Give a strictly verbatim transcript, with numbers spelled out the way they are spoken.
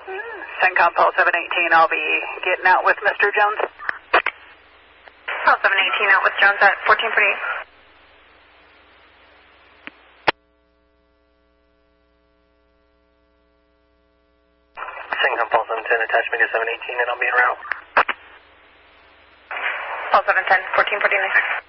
CENTCOM Paul seven eighteen, I'll be getting out with Mister Jones. Paul seven eighteen out with Jones at fourteen forty-eight. CENTCOM Paul seven ten, attach me to seven eighteen and I'll be en route. Paul seven ten, fourteen forty-nine.